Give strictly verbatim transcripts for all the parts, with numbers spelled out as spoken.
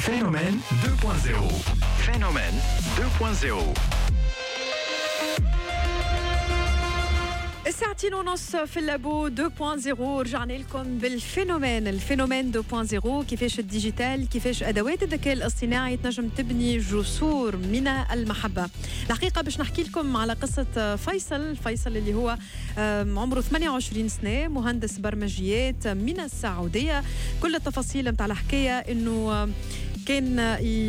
Phénomène deux point zéro. Phénomène deux point zéro. ساعتين ونص في اللابو اثنين فاصلة صفر. رجعنا لكم بالفينومين الفينومين اثنين فاصلة صفر. كيفاش الديجيتال، كيفاش ادوات الذكاء الاصطناعي تنجم تبني جسور من المحبه. الحقيقه باش نحكي لكم على قصه فيصل فيصل اللي هو عمره ثمانية وعشرين سنه، مهندس برمجيات من السعوديه. كل التفاصيل نتاع الحكايه انه كان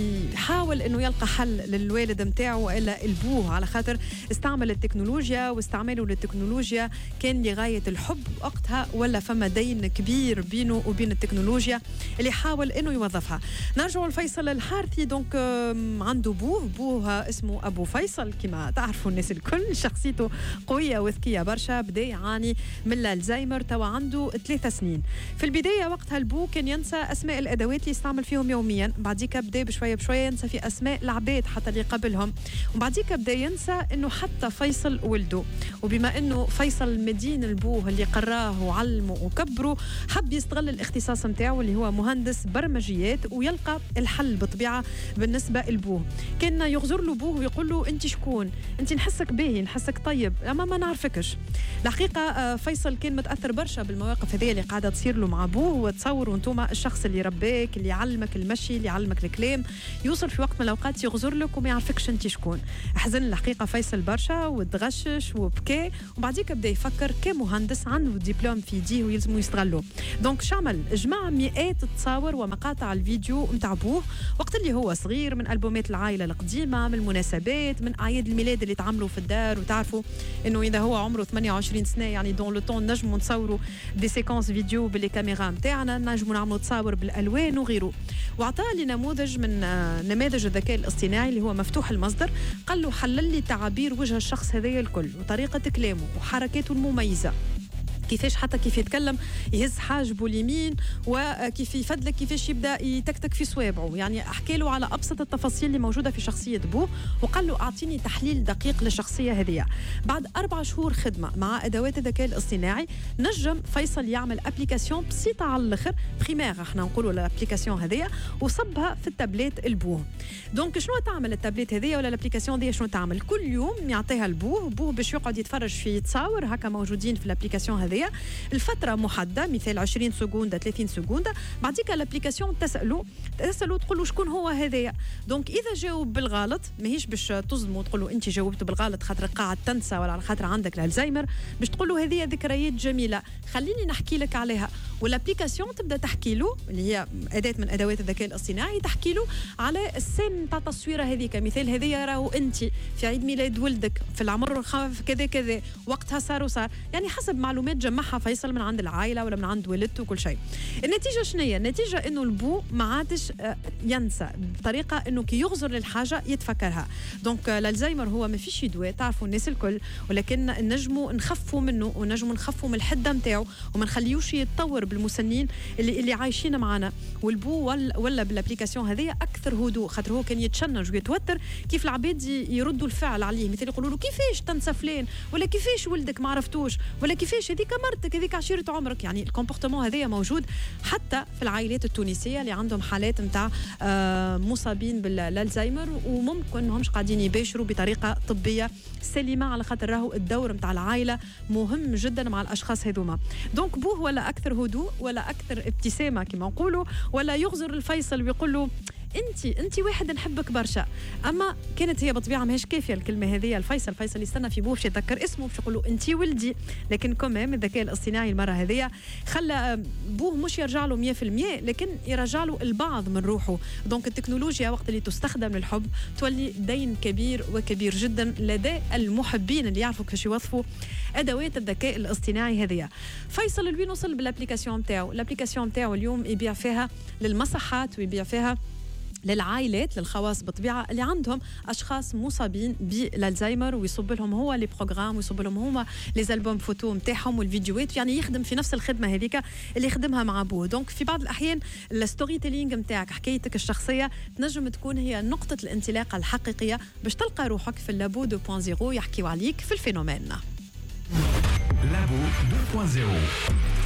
يحاول انه يلقى حل للوالد نتاعو والا البوه، على خاطر استعمل التكنولوجيا، واستعماله للتكنولوجيا كان لغايه الحب وقتها، ولا فما دين كبير بينه وبين التكنولوجيا اللي حاول انه يوظفها. نرجعوا لفيصل الحارثي. دونك عنده بوه بوه اسمه ابو فيصل كما تعرفوا الناس الكل، شخصيته قويه وذكيه برشا، بدا يعاني من الزهايمر توا عنده ثلاثة سنين. في البدايه وقتها البوه كان ينسى اسماء الادوات اللي يستعمل فيهم يوميا، بعديك بدا بشويه بشويه ينسى في اسماء العباد حتى اللي قبلهم، وبعديك بدا ينسى انه حتى فيصل ولده. وبما انه فيصل مدين البوه اللي قراه وعلمه وكبره، حب يستغل الاختصاص نتاعو اللي هو مهندس برمجيات ويلقى الحل بطبيعه بالنسبه لبوه. كان يغزر له بوه ويقول له انت شكون؟ انت نحسك باهي، نحسك طيب، اما ما نعرفكش. الحقيقه فيصل كان متاثر برشا بالمواقف هذه اللي قاعده تصير له مع بوه. وتصوروا انتم الشخص اللي رباك، اللي علمك المشي، اللي علمك الكلام، يوصل في وقت من الاوقات يغزر لك وما يعرفكش انت شكون. حزن الحقيقه فيصل برشا وتغشش وبكى، وبعديك بدا يفكر كمهندس عنده دبلوم في يديه ويلزمو يستغله. دونك شعمل جمع مئات التصاور ومقاطع الفيديو نتاع بوه وقت اللي هو صغير، من البومات العائله القديمه، من المناسبات، من اعياد الميلاد اللي تعملوا في الدار. وتعرفوا انه اذا هو عمره ثمانية وعشرين سنه يعني دون لو طون نجموا نصوروا دي سيكونس فيديو بالكاميرا نتاعنا، نجموا نعملوا تصاور بالالوان وغيره. وعطى لي نموذج من نماذج الذكاء الاصطناعي اللي هو مفتوح المصدر، قال له حلل لي تعابير وجه الشخص هذايا الكل وطريقه كلامه وحركاته المميزه، كيفاش حتى كيف يتكلم يهز حاجبه اليمين، وكيف يفدلك كيفاش يبدا يتكتك في صوابعه. يعني احكي له على ابسط التفاصيل اللي موجوده في شخصيه بوه، وقال له اعطيني تحليل دقيق للشخصيه هذه. بعد اربع شهور خدمه مع ادوات الذكاء الاصطناعي، نجم فيصل يعمل ابليكاسيون بسيطه على الاخر، بريمير احنا نقولوا الابليكاسيون هذه، وصبها في التابلت البوه. دونك شنو تعمل التابلت هذه ولا الابليكاسيون دي؟ شنو تعمل؟ كل يوم يعطيها البوه، بوه باش يقعد يتفرج في تصاور هكا موجودين في الابليكاسيون هذه، الفتره محدده، مثال عشرين سكوند ثلاثين سكوند. بعديك الابليكاسيون تسالو تسالو تقول له شكون هو هذايا. دونك اذا جاوب بالغلط، ماهيش باش تصدموا تقول له انت جاوبت بالغلط خاطر قاعد تنسى ولا على خاطر عندك الزهايمر، باش تقول له هذه ذكريات جميله خليني نحكي لك عليها. والابليكاسيون تبدا تحكي له، اللي هي اداه من ادوات الذكاء الاصطناعي، تحكي له على السن تاع التصويره هذيك، مثال هذه راهو انت في عيد ميلاد ولدك في العمر كذا كذا، وقتها صار وصار، يعني حسب معلومات جمعها فيصل من عند العائله ولا من عند والدته وكل شيء. النتيجه شنو هي؟ النتيجه انه البو ما عادش ينسى بطريقه انه كي يغزر للحاجه يتفكرها. دونك الزهايمر هو ما فيش دواء، تعرفوا الناس الكل، ولكن نجموا نخفوا منه ونجموا نخفوا من الحده نتاعو وما نخليوش يتطور بالمسنين اللي اللي عايشين معنا. والبو ولا, ولا بالابليكاسيون هذه اكثر هدوء، خاطر هو كان يتشنج ويتوتر كيف العباد يردوا الفعل عليه، مثل يقولوا له كيفاش تنسى فلان، ولا كيفاش ولدك ما عرفتوش، ولا كيفاش هذيك مرتك، هذيك عشيره عمرك. يعني الكومبورتمون هذايا موجود حتى في العائلات التونسيه اللي عندهم حالات نتاع آه مصابين بالالزهايمر، وممكن انهمش قاعدين يباشروا بطريقه طبيه سليمه، على خاطر راهو الدور نتاع العائله مهم جدا مع الاشخاص هذوما. دونك بوه ولا اكثر هدوء ولا اكثر ابتسامه كما نقولوا، ولا يغزر الفيصل ويقول له انت انت واحد نحبك برشا. اما كانت هي بطبيعه ماهيش كافيه الكلمه هذه. الفيصل فيصل يستنى في بوه باش يتذكر اسمه، باش يقول له انت ولدي. لكن كمان الذكاء الاصطناعي المره هذه خلى بوه مش يرجع له مية بالمية، لكن يرجع له البعض من روحه. دونك التكنولوجيا وقت اللي تستخدم للحب تولي دين كبير وكبير جدا لدى المحبين اللي يعرفوا كيفاش يوظفوا ادوات الذكاء الاصطناعي هذه. فيصل لوين وصل بالابليكاسيون نتاعو؟ الابليكاسيون نتاعو اليوم يبيع فيها للمصحات ويبيع فيها للعائلات، للخواص بطبيعه اللي عندهم اشخاص مصابين بالزهايمر، ويصب لهم هو لي بروغرام، ويصب لهم هما لي البوم فوتو نتاعهم والفيديوهات. يعني يخدم في نفس الخدمه هذيك اللي يخدمها مع بوه. دونك في بعض الاحيان الستوري تيلينغ نتاعك، حكايتك الشخصيه، تنجم تكون هي نقطه الانطلاقه الحقيقيه باش تلقى روحك في اللابو اثنين فاصلة صفر يحكيوا عليك في الفينومين. لابو اثنين فاصلة صفر.